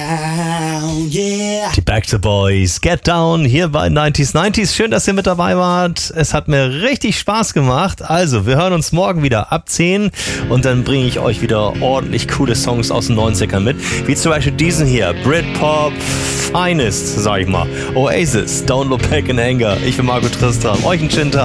down, yeah. Die Backstreet Boys, Get Down, hier bei 90s. Schön, dass ihr mit dabei wart. Es hat mir richtig Spaß gemacht. Also, wir hören uns morgen wieder ab 10 und dann bringe ich euch wieder ordentlich coole Songs aus den 90ern mit. Wie zum Beispiel diesen hier, Britpop Finest, sag ich mal. Oasis, Don't Look Back in Anger. Ich bin Marco Tristram. Euch einen schönen Tag.